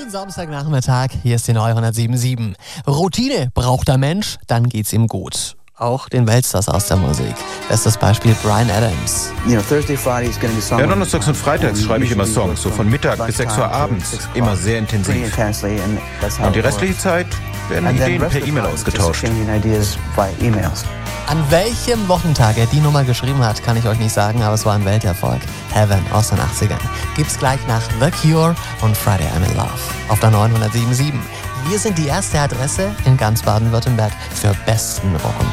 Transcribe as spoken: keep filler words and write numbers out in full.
Schönen Samstagnachmittag, hier ist die neue hundertsieben Komma sieben. Routine braucht der Mensch, dann geht's ihm gut. Auch den Weltstars aus der Musik. Bestes Beispiel Bryan Adams. Ja, donnerstags und freitags schreibe ich immer Songs, so von Mittag bis sechs Uhr abends. Immer sehr intensiv. Und die restliche Zeit werden Ideen per E-Mail ausgetauscht. An welchem Wochentag er die Nummer geschrieben hat, kann ich euch nicht sagen, aber es war ein Welterfolg. Heaven aus den achtzigern. Gibt's gleich nach The Cure und Friday I'm in Love auf der neuen hundertsieben Komma sieben. Wir sind die erste Adresse in ganz Baden-Württemberg für besten Rock und